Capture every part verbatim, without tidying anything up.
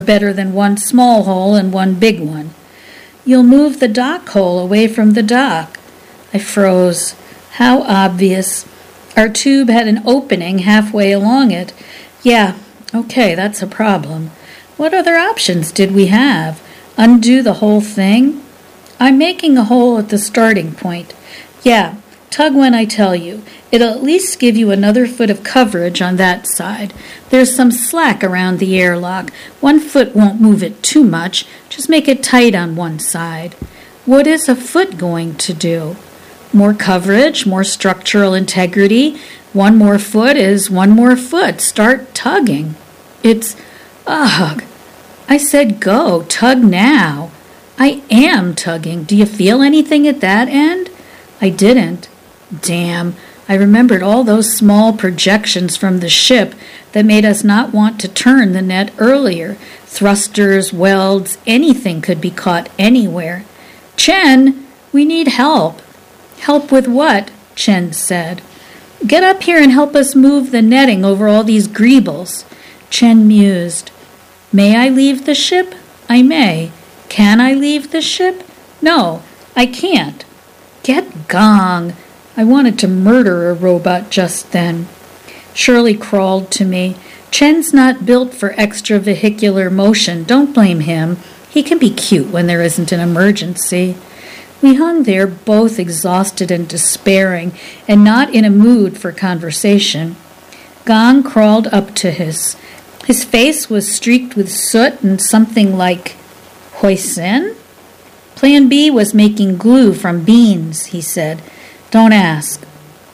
better than one small hole and one big one. You'll move the dock hole away from the dock. I froze. How obvious. Our tube had an opening halfway along it. Yeah, okay, that's a problem. What other options did we have? Undo the whole thing? I'm making a hole at the starting point. Yeah, tug when I tell you. It'll at least give you another foot of coverage on that side. There's some slack around the airlock. One foot won't move it too much. Just make it tight on one side. What is a foot going to do? More coverage, more structural integrity. One more foot is one more foot. Start tugging. It's, ugh. I said go, tug now. I am tugging. Do you feel anything at that end? I didn't. Damn. I remembered all those small projections from the ship that made us not want to turn the net earlier. Thrusters, welds, anything could be caught anywhere. Chen, we need help. Help with what? Chen said. Get up here and help us move the netting over all these greebles. Chen mused. May I leave the ship? I may. Can I leave the ship? No, I can't. Get Gong. I wanted to murder a robot just then. Shirley crawled to me. Chen's not built for extravehicular motion. Don't blame him. He can be cute when there isn't an emergency. We hung there, both exhausted and despairing, and not in a mood for conversation. Gong crawled up to his. His face was streaked with soot and something like hoisin? Plan B was making glue from beans, he said. Don't ask.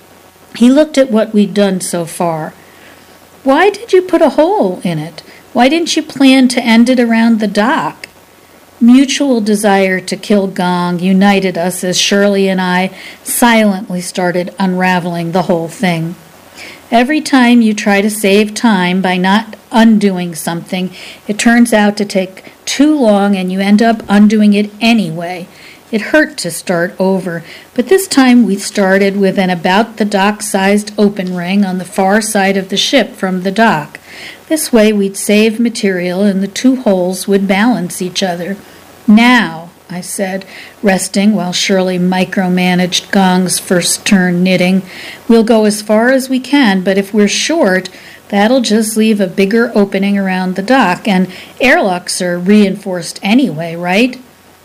He looked at what we'd done so far. Why did you put a hole in it? Why didn't you plan to end it around the dock? Mutual desire to kill Gong united us as Shirley and I silently started unraveling the whole thing. Every time you try to save time by not undoing something, it turns out to take too long and you end up undoing it anyway. It hurt to start over, but this time we started with an about-the-dock-sized open ring on the far side of the ship from the dock. This way we'd save material and the two holes would balance each other. Now, I said, resting while Shirley micromanaged Gong's first turn knitting, we'll go as far as we can, but if we're short, that'll just leave a bigger opening around the dock, and airlocks are reinforced anyway, right?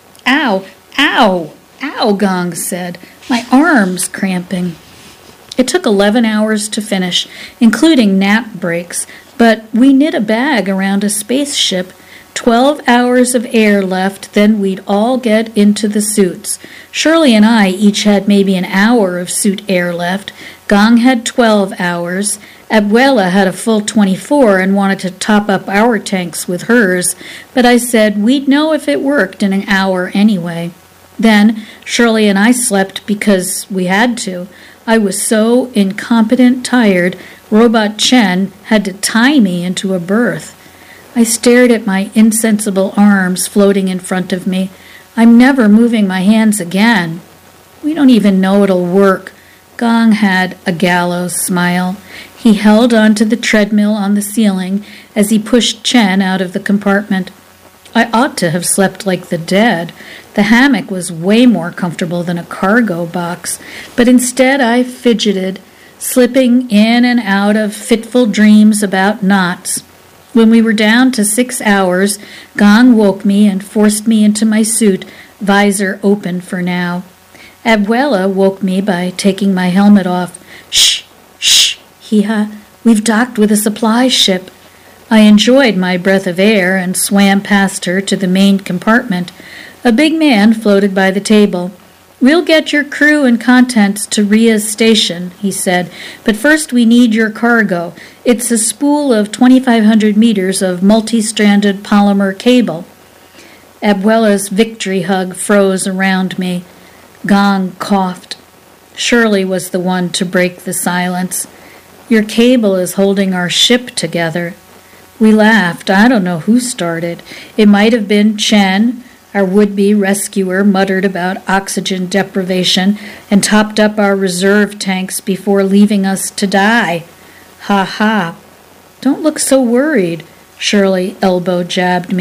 Ow! Ow! Ow, Gong said. My arm's cramping. It took eleven hours to finish, including nap breaks, but we knit a bag around a spaceship. Twelve hours of air left, then we'd all get into the suits. Shirley and I each had maybe an hour of suit air left. Gong had twelve hours. Abuela had a full twenty-four and wanted to top up our tanks with hers, but I said we'd know if it worked in an hour anyway. Then Shirley and I slept because we had to. I was so incompetent tired, Robot Chen had to tie me into a berth. I stared at my insensible arms floating in front of me. I'm never moving my hands again. We don't even know it'll work. Gong had a gallows smile. He held onto the treadmill on the ceiling as he pushed Chen out of the compartment. I ought to have slept like the dead. The hammock was way more comfortable than a cargo box, but instead I fidgeted, slipping in and out of fitful dreams about knots. When we were down to six hours, Gong woke me and forced me into my suit, visor open for now. Abuela woke me by taking my helmet off. Shh, shh, hee-ha, we've docked with a supply ship. I enjoyed my breath of air and swam past her to the main compartment. A big man floated by the table. We'll get your crew and contents to Ria's station, he said, but first we need your cargo. It's a spool of twenty-five hundred meters of multi-stranded polymer cable. Abuela's victory hug froze around me. Gong coughed. Shirley was the one to break the silence. Your cable is holding our ship together. We laughed. I don't know who started. It might have been Chen. Our would-be rescuer muttered about oxygen deprivation and topped up our reserve tanks before leaving us to die. Ha ha. Don't look so worried. Shirley elbow jabbed me.